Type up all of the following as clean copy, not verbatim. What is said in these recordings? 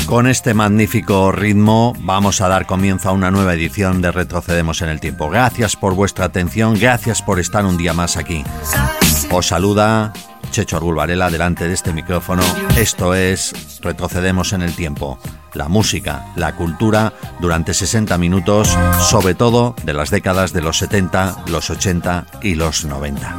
Con este magnífico ritmo vamos a dar comienzo a una nueva edición de Retrocedemos en el Tiempo. Gracias por vuestra atención, gracias por estar un día más aquí. Os saluda Checho Argul Varela delante de este micrófono. Esto es Retrocedemos en el Tiempo. La música, la cultura durante 60 minutos, sobre todo de las décadas de los 70, los 80 y los 90.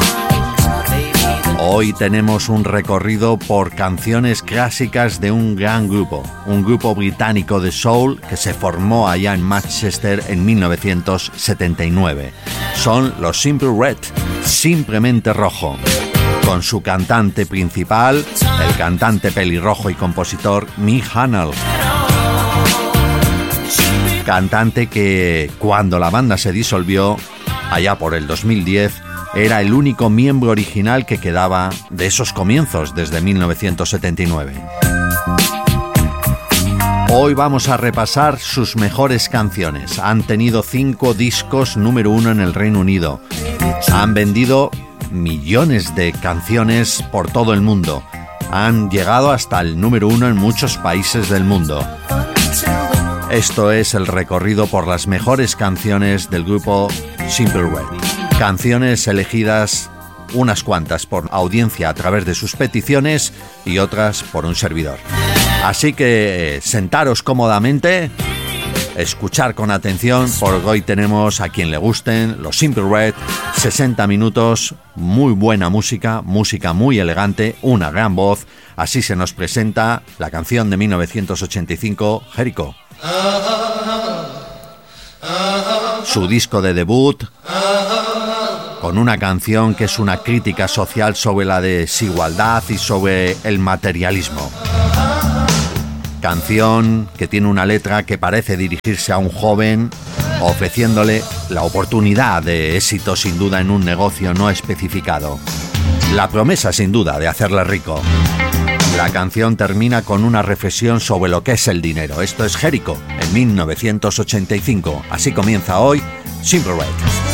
Hoy tenemos un recorrido por canciones clásicas de un gran grupo, un grupo británico de soul que se formó allá en Manchester en 1979. Son los Simply Red, Simplemente Rojo, con su cantante principal, el cantante pelirrojo y compositor Mick Hucknall. Cantante que, cuando la banda se disolvió, allá por el 2010, era el único miembro original que quedaba de esos comienzos desde 1979. Hoy vamos a repasar sus mejores canciones. Han tenido 5 discos número 1 en el Reino Unido. Han vendido millones de canciones por todo el mundo. Han llegado hasta el número 1 en muchos países del mundo. Esto es el recorrido por las mejores canciones del grupo Simply Red. Canciones elegidas, unas cuantas por audiencia a través de sus peticiones y otras por un servidor. Así que sentaros cómodamente, escuchar con atención, porque hoy tenemos a quien le gusten los Simply Red, 60 minutos, muy buena música, música muy elegante, una gran voz. Así se nos presenta la canción de 1985, Jericho. Su disco de debut, con una canción que es una crítica social sobre la desigualdad y sobre el materialismo. Canción que tiene una letra que parece dirigirse a un joven, ofreciéndole la oportunidad de éxito sin duda en un negocio no especificado. La promesa sin duda de hacerle rico. La canción termina con una reflexión sobre lo que es el dinero. Esto es Jericho en 1985. Así comienza hoy Simply Red.